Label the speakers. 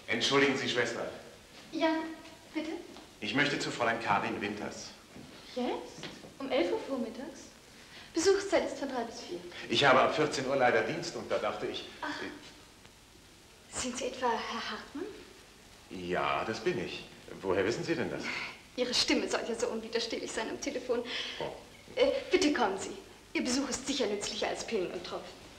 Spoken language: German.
Speaker 1: Entschuldigen Sie, Schwester.
Speaker 2: Ja, bitte?
Speaker 1: Ich möchte zu Fräulein Karin Winters.
Speaker 2: Jetzt? Um 11 Uhr vormittags? Besuchszeit ist von 3 bis 4.
Speaker 1: Ich habe ab 14 Uhr leider Dienst und da dachte ich...
Speaker 2: Ach. Sind Sie etwa Herr Hartmann?
Speaker 1: Ja, das bin ich. Woher wissen Sie denn das?
Speaker 2: Ihre Stimme soll ja so unwiderstehlich sein am Telefon.
Speaker 1: Oh.
Speaker 2: Bitte kommen Sie. Ihr Besuch ist sicher nützlicher als Pillen und Tropfen.